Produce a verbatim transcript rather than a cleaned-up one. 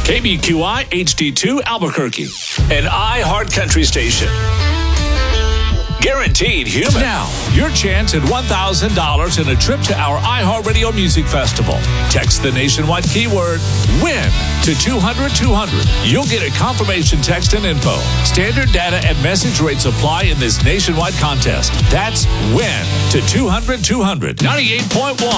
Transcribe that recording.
K B Q I H D two Albuquerque, an iHeart Country station. Guaranteed human. Now, your chance at one thousand dollars and a trip to our iHeartRadio Music Festival. Text the nationwide keyword WIN to two hundred two hundred. You'll get a confirmation text and info. Standard data and message rates apply in this nationwide contest. That's WIN to two hundred two hundred. ninety-eight point one